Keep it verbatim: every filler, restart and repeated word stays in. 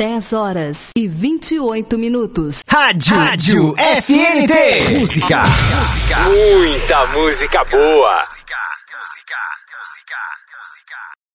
dez horas e vinte e oito minutos. Rádio, Rádio F N T. Música. Música. Muita música boa.